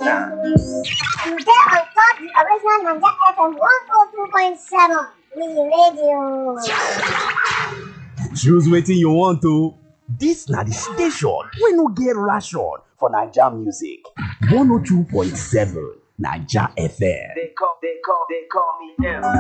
You get on top the original Naija FM 102.7. We radio. Choose wetin you want to. This na the station wey no get ration for Naija music. 102.7 Naija FM. They call me M.